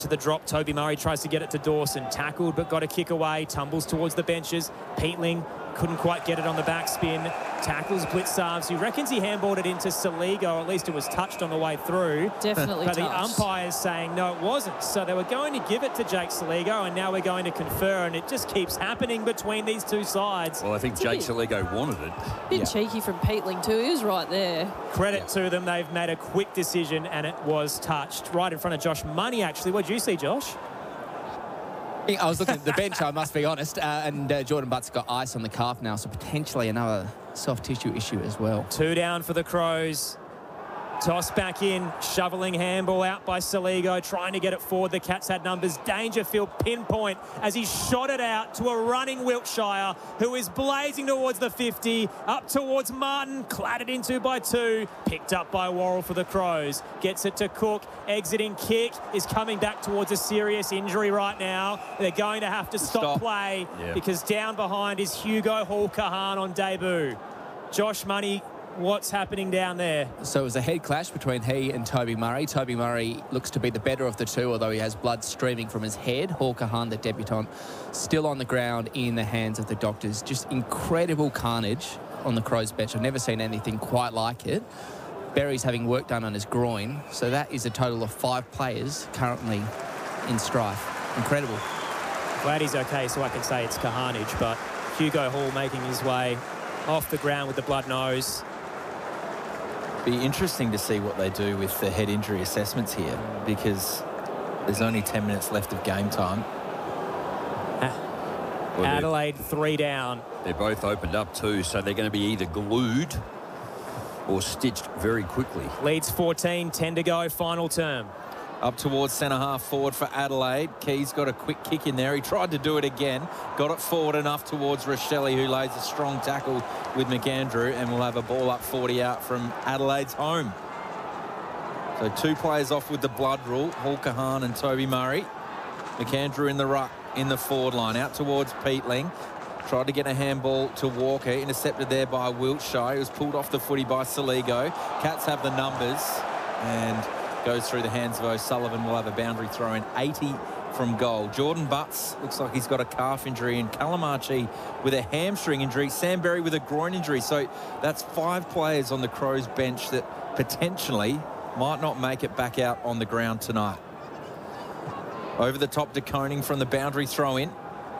to the drop. Toby Murray tries to get it to Dawson. Tackled but got a kick away. Tumbles towards the benches. Peatling couldn't quite get it on the backspin. Tackles Blitzarves, who reckons he handballed it into Saligo, or at least it was touched on the way through. Definitely but touched. the umpire's saying no, it wasn't. So they were going to give it to Jake Saligo, and now we're going to confer, and it just keeps happening between these two sides. Well, I think Jake Saligo wanted it. Bit cheeky from Peatling too. He was right there. Credit to them. They've made a quick decision, and it was touched right in front of Josh Money, actually. What did you see, Josh? I was looking at the bench, I must be honest, and Jordan Butt's got ice on the calf now, so potentially another soft tissue issue as well. 2 down for the Crows. Toss back in, shoveling handball out by Saligo, trying to get it forward. The Cats had numbers. Dangerfield pinpoint as he shot it out to a running Wiltshire, who is blazing towards the 50, up towards Martin, clattered into by 2, picked up by Worrell for the Crows. Gets it to Cook, exiting kick, is coming back towards a serious injury right now. They're going to have to stop play because down behind is Hugo Hall-Kahan on debut. Josh Money, what's happening down there? So it was a head clash between he and Toby Murray. Toby Murray looks to be the better of the two, although he has blood streaming from his head. Hall-Kahan, the debutant, still on the ground in the hands of the doctors. Just incredible carnage on the Crows bench. I've never seen anything quite like it. Berry's having work done on his groin, so that is a total of 5 players currently in strife. Incredible. Glad he's okay, so I can say it's carnage, but Hugo Hall making his way off the ground with the blood nose. Be interesting to see what they do with the head injury assessments here, because there's only 10 minutes left of game time. Well, Adelaide 3 down. They're both opened up too, so they're going to be either glued or stitched very quickly. Leads 14, 10 to go, final term. Up towards centre-half forward for Adelaide. Keys got a quick kick in there. He tried to do it again. Got it forward enough towards Rochelle, who lays a strong tackle with McAndrew, and will have a ball up 40 out from Adelaide's home. So 2 players off with the blood rule, Hall-Kahan and Toby Murray. McAndrew in the ruck, in the forward line, out towards Peatling. Tried to get a handball to Walker, intercepted there by Wiltshire. He was pulled off the footy by Saligo. Cats have the numbers, and goes through the hands of O'Sullivan. Will have a boundary throw in 80 from goal. Jordan Butts looks like he's got a calf injury, and Calamarchi with a hamstring injury. Sam Berry with a groin injury. So that's 5 players on the Crows bench that potentially might not make it back out on the ground tonight. Over the top to Koning from the boundary throw in.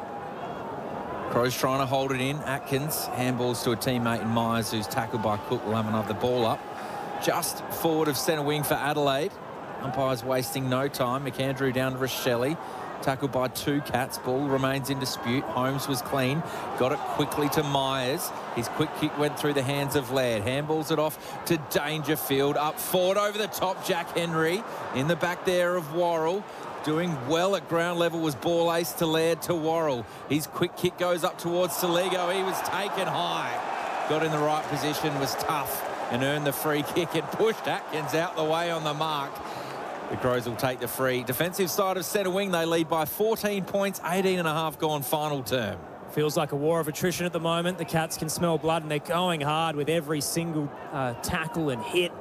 Crows trying to hold it in. Atkins handballs to a teammate in Myers, who's tackled by Cook. Will have another ball up. Just forward of centre wing for Adelaide. Umpires wasting no time. McAndrew down to Rochelle. Tackled by 2 Cats. Ball remains in dispute. Holmes was clean. Got it quickly to Myers. His quick kick went through the hands of Laird. Handballs it off to Dangerfield. Up forward over the top, Jack Henry. In the back there of Worrell. Doing well at ground level was ball ace to Laird to Worrell. His quick kick goes up towards Saligo. He was taken high. Got in the right position, was tough, and earned the free kick and pushed Atkins out the way on the mark. The Crows will take the free. Defensive side of centre wing, they lead by 14 points, 18.5 gone final term. Feels like a war of attrition at the moment. The Cats can smell blood, and they're going hard with every single tackle and hit.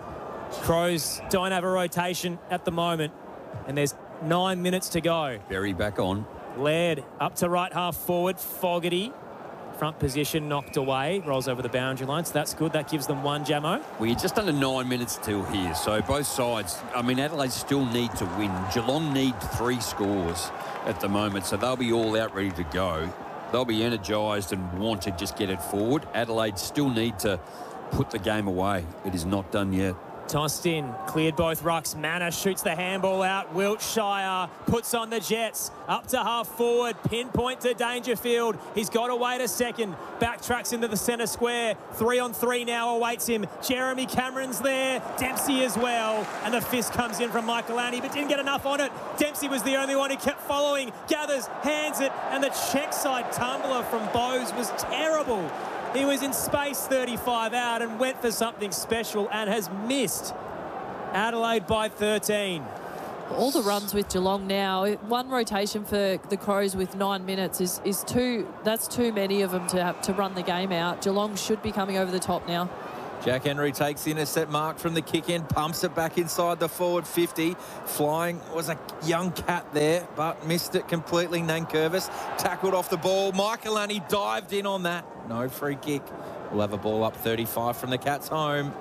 Crows don't have a rotation at the moment, and there's 9 minutes to go. Berry back on. Laird up to right half forward. Fogarty, front position, knocked away. Rolls over the boundary line, so that's good. That gives them 1, Jamo. Well, you're just under 9 minutes till here, so both sides, I mean, Adelaide still need to win. Geelong need 3 scores at the moment, so they'll be all out ready to go. They'll be energised and want to just get it forward. Adelaide still need to put the game away. It is not done yet. Tossed in, cleared both rucks. Manor shoots the handball out. Wiltshire puts on the Jets. Up to half forward, pinpoint to Dangerfield. He's got away to second. Backtracks into the centre square. 3-on-3 now awaits him. Jeremy Cameron's there. Dempsey as well. And the fist comes in from Michael Annie, but didn't get enough on it. Dempsey was the only one who kept following. Gathers, hands it, and the check side tumbler from Bowes was terrible. He was in space 35 out and went for something special and has missed. Adelaide by 13. All the runs with Geelong now. 1 rotation for the Crows with 9 minutes is too. That's too many of them to run the game out. Geelong should be coming over the top now. Jack Henry takes the intercept mark from the kick in, pumps it back inside the forward 50. Flying was a young cat there, but missed it completely. Nankervis tackled off the ball. Michaelani dived in on that. No free kick. We'll have a ball up 35 from the Cats home.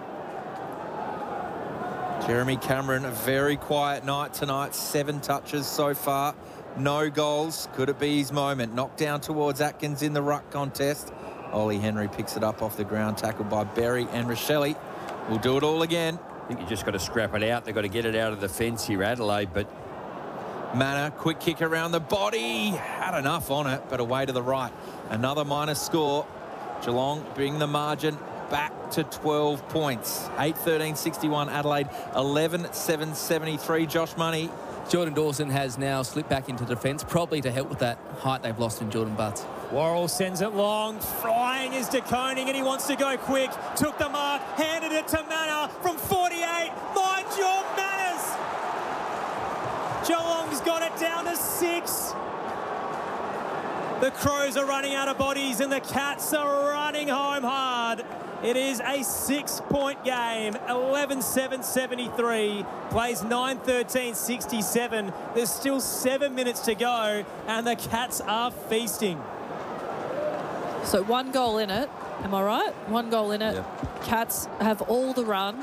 Jeremy Cameron, a very quiet night tonight. 7 touches so far. No goals. Could it be his moment? Knocked down towards Atkins in the ruck contest. Ollie Henry picks it up off the ground, tackled by Berry and Rochelle. We'll do it all again. I think you just got to scrap it out. They've got to get it out of the fence here, Adelaide, but Manor, quick kick around the body. Had enough on it, but away to the right. Another minus score. Geelong bring the margin back to 12 points. 8-13-61 Adelaide, 11-7-73. Josh Money. Jordan Dawson has now slipped back into defence, probably to help with that height they've lost in Jordan Butts. Worrell sends it long. Flying is De Koning, and he wants to go quick. Took the mark, handed it to Manor from 48. Mind your manners. Geelong's got it down to 6. The Crows are running out of bodies, and the Cats are running home hard. It is a 6-point game, 11-7-73, plays 9-13-67. There's still 7 minutes to go, and the Cats are feasting. So 1 goal in it, am I right? 1 goal in it. Yep. Cats have all the run.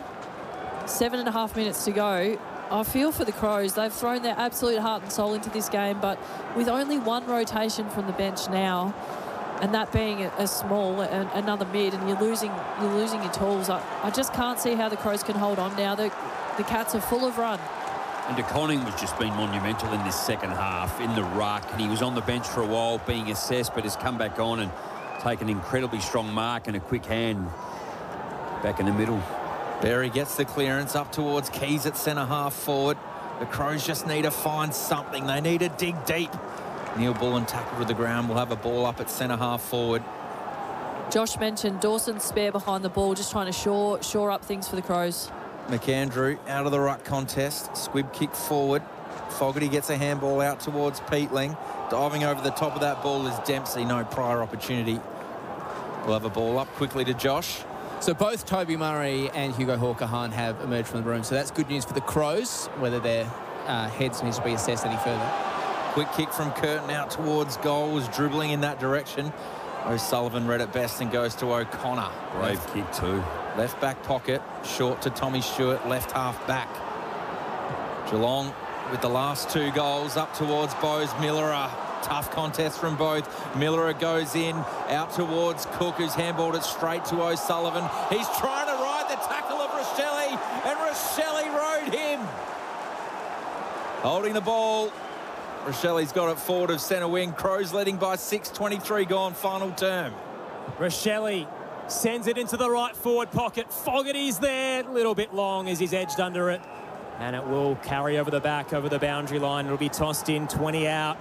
7.5 minutes to go. I feel for the Crows. They've thrown their absolute heart and soul into this game, but with only 1 rotation from the bench now, and that being a small and another mid, and you're losing your tools. I just can't see how the Crows can hold on now. The Cats are full of run. And De Koning was just been monumental in this second half in the ruck, and he was on the bench for a while being assessed, but has come back on and taken an incredibly strong mark and a quick hand back in the middle. Berry gets the clearance up towards Keys at centre half forward. The Crows just need to find something. They need to dig deep. Neil Bullen tackled to the ground. We'll have a ball up at centre half forward. Josh mentioned Dawson spare behind the ball, just trying to shore up things for the Crows. McAndrew out of the ruck contest. Squib kick forward. Fogarty gets a handball out towards Peatling. Diving over the top of that ball is Dempsey. No prior opportunity. We'll have a ball up quickly to Josh. So both Toby Murray and Hugo Hawker-Hahn have emerged from the room. So that's good news for the Crows, whether their heads need to be assessed any further. Quick kick from Curtin out towards goal, was dribbling in that direction. O'Sullivan read it best and goes to O'Connor. Brave kick too. Left back pocket, short to Tommy Stewart, left half back. Geelong with the last 2 goals up towards Bose Millera. Tough contest from both. Millera goes in, out towards Cook, who's handballed it straight to O'Sullivan. He's trying to ride the tackle of Rochelle, and Rochelle rode him. Holding the ball. Rochelle's got it forward of centre wing. Crows leading by 6, 23 gone, final term. Rochelle sends it into the right forward pocket. Fogarty's there, a little bit long as he's edged under it. And it will carry over the back, over the boundary line. It'll be tossed in, 20 out.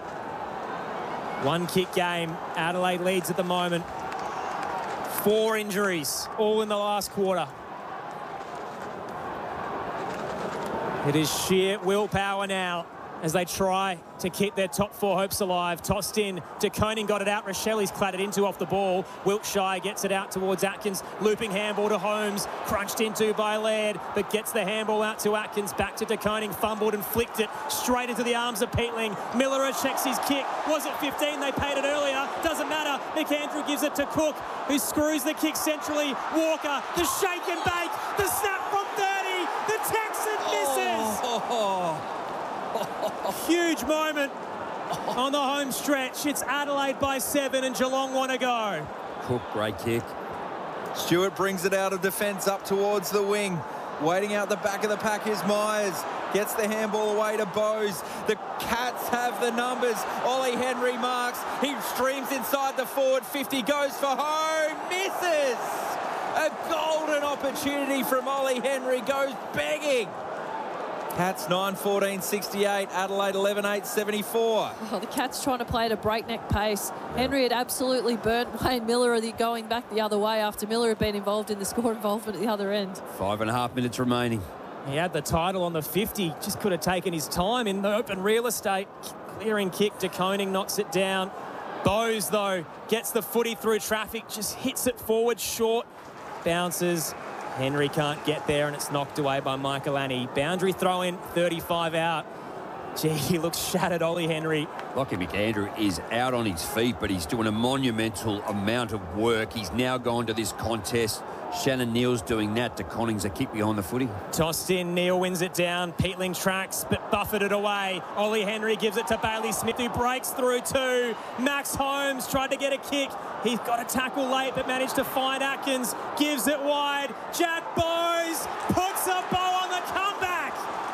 1 kick game. Adelaide leads at the moment. 4 injuries, all in the last quarter. It is sheer willpower now as they try to keep their top 4 hopes alive. Tossed in, De Koning got it out. Rochelle's clattered into off the ball. Wiltshire gets it out towards Atkins. Looping handball to Holmes. Crunched into by Laird, but gets the handball out to Atkins. Back to De Koning. Fumbled and flicked it straight into the arms of Peatling. Millera checks his kick. Was it 15? They paid it earlier. Doesn't matter. McAndrew gives it to Cook, who screws the kick centrally. Walker, the shake and bake. The snap from 30. The Texan misses. Huge moment on the home stretch. It's Adelaide by 7 and Geelong want to go. Cook, great kick. Stewart brings it out of defence up towards the wing. Waiting out the back of the pack is Myers. Gets the handball away to Bose. The Cats have the numbers. Ollie Henry marks. He streams inside the forward 50. Goes for home. Misses. A golden opportunity from Ollie Henry. Goes begging. Cats 9-14-68, Adelaide 11-8-74. Oh, the Cats trying to play at a breakneck pace. Henry had absolutely burnt Wayne Miller going back the other way after Miller had been involved in the score involvement at the other end. 5.5 minutes remaining. He had the title on the 50, just could have taken his time in the open real estate. Clearing kick, De Koning knocks it down. Bose, though, gets the footy through traffic, just hits it forward short. Bounces Henry can't get there, and it's knocked away by Michaelani. Boundary throw in, 35 out. Gee, he looks shattered, Ollie Henry. Lachie McAndrew is out on his feet, but he's doing a monumental amount of work. He's now gone to this contest. Shannon Neal's doing that to Connings, a kick behind the footy. Tossed in, Neal wins it down. Peatling tracks, but buffeted away. Ollie Henry gives it to Bailey Smith, who breaks through two. Max Holmes tried to get a kick. He's got a tackle late, but managed to find Atkins. Gives it wide. Jack Bowes puts a bow on the comeback.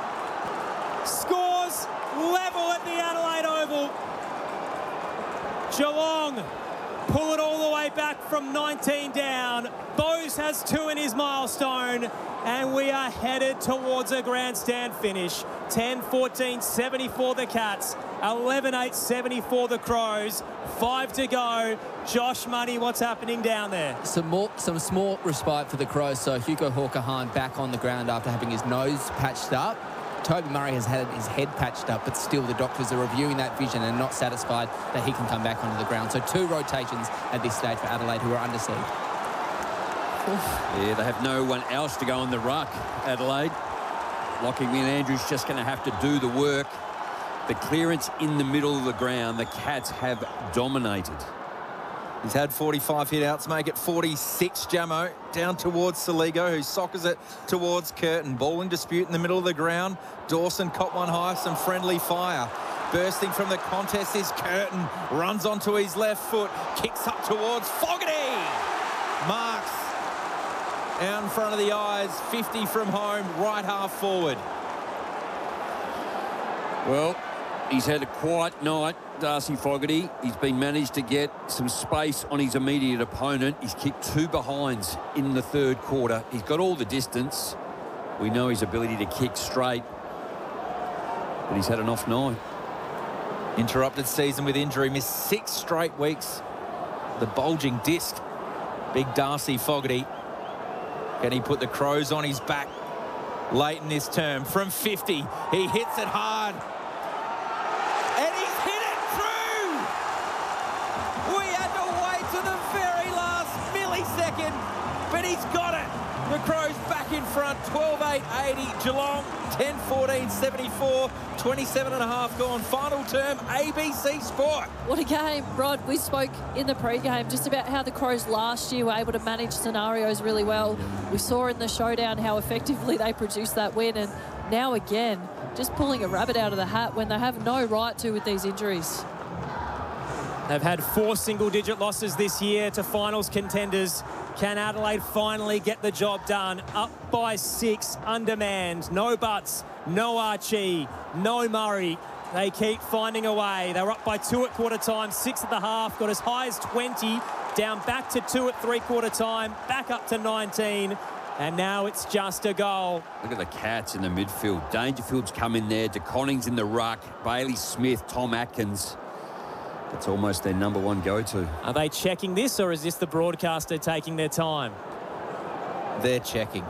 Scores level at the Adelaide Oval. Geelong pull it all the way back from 19 down. Bowes has 2 in his milestone, and we are headed towards a grandstand finish. 10-14, 74 the Cats, 11-8, 74 the Crows. 5 to go. Josh Money, what's happening down there? Some small respite for the Crows. So Hugo Hawker-Hahn back on the ground after having his nose patched up. Toby Murray has had his head patched up, but still the doctors are reviewing that vision and not satisfied that he can come back onto the ground. So 2 rotations at this stage for Adelaide, who are under siege. Yeah, they have no one else to go on the ruck, Adelaide. Lachie McAndrew's just going to have to do the work. The clearance in the middle of the ground, the Cats have dominated. He's had 45 hit-outs, make it 46, Jamo. Down towards Saligo, who soccers it towards Curtin. Balling dispute in the middle of the ground. Dawson caught one high, some friendly fire. Bursting from the contest is Curtin. Runs onto his left foot, kicks up towards Fogarty. Marks out in front of the eyes, 50 from home, right half forward. Well, he's had a quiet night, Darcy Fogarty. He's been managed to get some space on his immediate opponent. He's kicked 2 behinds in the third quarter. He's got all the distance. We know his ability to kick straight, but he's had an off night. Interrupted season with injury, missed 6 straight weeks. The bulging disc. Big Darcy Fogarty. Can he put the Crows on his back late in this term? From 50, he hits it hard. And he's hit it through! We had to wait to the very last millisecond, but he's got it. The Crows back in front, 12-8, 80. Geelong, 10-14, 74, 27 and a half gone. Final term, ABC Sport. What a game, Rod. We spoke in the pre-game just about how the Crows last year were able to manage scenarios really well. We saw in the showdown how effectively they produced that win, and now again, just pulling a rabbit out of the hat when they have no right to with these injuries. They've had 4 single-digit losses this year to finals contenders. Can Adelaide finally get the job done? Up by 6, undermanned. No Butts, no Archie, no Murray. They keep finding a way. They were up by 2 at quarter time, 6 at the half, got as high as 20, down back to 2 at three-quarter time, back up to 19, and now it's just a goal. Look at the Cats in the midfield. Dangerfield's come in there. DeConnings in the ruck. Bailey Smith, Tom Atkins. It's almost their number 1 go-to. Are they checking this, or is this the broadcaster taking their time? They're checking.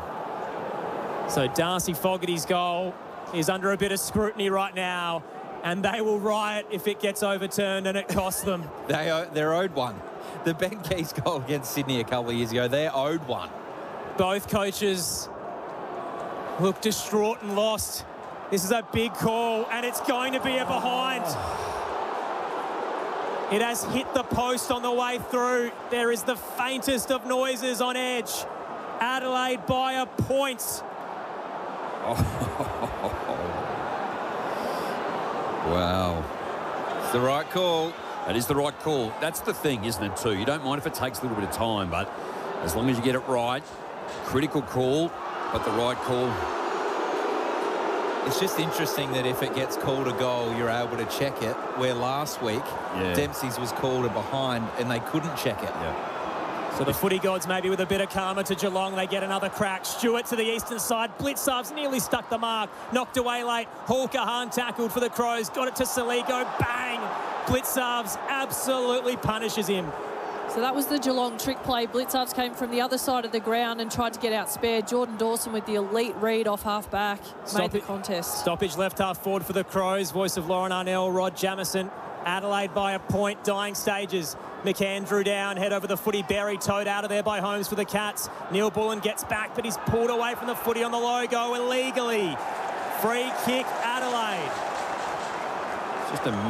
So Darcy Fogarty's goal is under a bit of scrutiny right now, and they will riot if it gets overturned and it costs them. They're owed one. The Ben Keys goal against Sydney a couple of years ago, they're owed one. Both coaches look distraught and lost. This is a big call, and it's going to be a behind. It has hit the post on the way through. There is the faintest of noises on edge. Adelaide by a point. Wow. It's the right call. That is the right call. That's the thing, isn't it, too? You don't mind if it takes a little bit of time, but as long as you get it right, critical call, but the right call. It's just interesting that if it gets called a goal, you're able to check it, where last week, Dempsey's was called a behind and they couldn't check it. Yeah. So the footy gods maybe with a bit of karma to Geelong. They get another crack. Stewart to the eastern side. Blitzarves nearly stuck the mark. Knocked away late. Hawker-Hahn tackled for the Crows. Got it to Saligo. Bang! Blitzarves absolutely punishes him. So that was the Geelong trick play. Blitzarves came from the other side of the ground and tried to get outspared. Jordan Dawson with the elite read off half-back made the contest. Stoppage left half forward for the Crows. Voice of Lauren Arnell, Rod Jamieson. Adelaide by a point, dying stages. McAndrew down, head over the footy. Berry towed out of there by Holmes for the Cats. Neil Bullen gets back, but he's pulled away from the footy on the logo illegally. Free kick, Adelaide. Just a